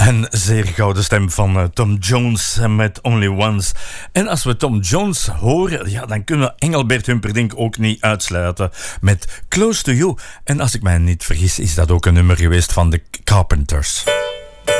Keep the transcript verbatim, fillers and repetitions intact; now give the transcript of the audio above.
Een zeer gouden stem van uh, Tom Jones met Only Once. En als we Tom Jones horen, ja, dan kunnen we Engelbert Humperdinck ook niet uitsluiten met Close to You. En als ik mij niet vergis, is dat ook een nummer geweest van de Carpenters.